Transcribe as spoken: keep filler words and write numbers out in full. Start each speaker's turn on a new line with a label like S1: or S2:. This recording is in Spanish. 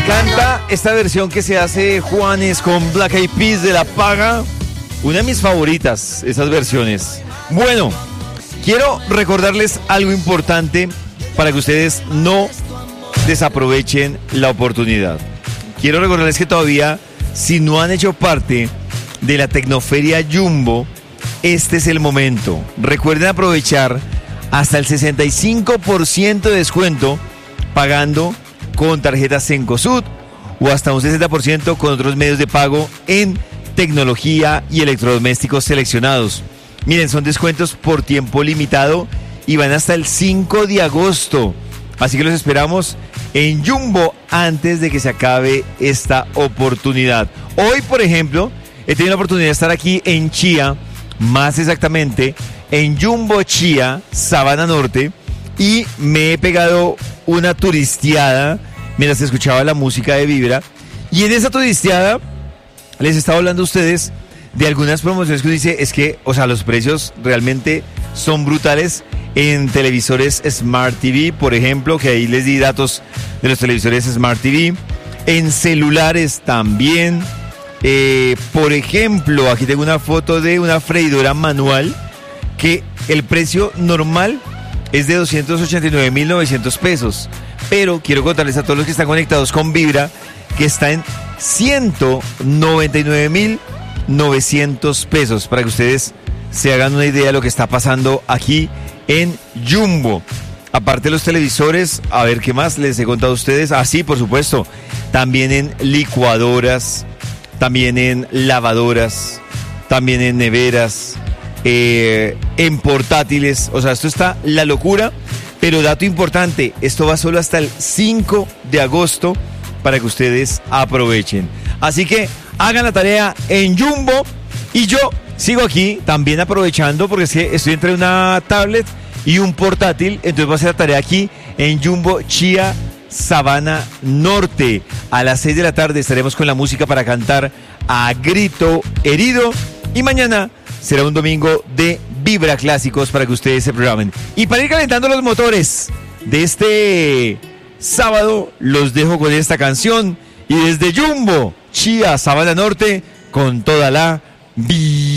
S1: encanta esta versión que se hace Juanes con Black Eyed Peas de La Paga. Una de mis favoritas, esas versiones. Bueno, quiero recordarles algo importante para que ustedes no desaprovechen la oportunidad. Quiero recordarles que todavía, si no han hecho parte de la Tecnoferia Jumbo, este es el momento. Recuerden aprovechar hasta el sesenta y cinco por ciento de descuento pagando con tarjetas Cencosud o hasta un sesenta por ciento con otros medios de pago en tecnología y electrodomésticos seleccionados. Miren, son descuentos por tiempo limitado y van hasta el cinco de agosto. Así que los esperamos en Jumbo antes de que se acabe esta oportunidad. Hoy, por ejemplo, he tenido la oportunidad de estar aquí en Chía, más exactamente en Jumbo Chía, Sabana Norte, y me he pegado una turisteada mientras escuchaba la música de Vibra. Y en esa turisteada les estaba hablando a ustedes de algunas promociones que uno dice, es que, o sea, los precios realmente son brutales en televisores Smart T V, por ejemplo, que ahí les di datos de los televisores Smart T V, en celulares también. Eh, por ejemplo, aquí tengo una foto de una freidora manual que el precio normal es de doscientos ochenta y nueve mil novecientos pesos, pero quiero contarles a todos los que están conectados con Vibra que está en ciento noventa y nueve mil novecientos pesos, para que ustedes se hagan una idea de lo que está pasando aquí en Jumbo. Aparte de los televisores, a ver qué más les he contado a ustedes. Ah, sí, por supuesto, también en licuadoras, también en lavadoras, también en neveras, eh, en portátiles. O sea, esto está la locura. Pero dato importante, esto va solo hasta el cinco de agosto para que ustedes aprovechen. Así que hagan la tarea en Jumbo y yo sigo aquí también aprovechando porque es que estoy entre una tablet y un portátil, entonces voy a hacer la tarea aquí en Jumbo Chía, Sabana Norte. A las seis de la tarde estaremos con la música para cantar a grito herido y mañana será un domingo de Vibra Clásicos para que ustedes se programen. Y para ir calentando los motores de este sábado, los dejo con esta canción y desde Jumbo Chía, Sabana Norte, con toda la Vibra.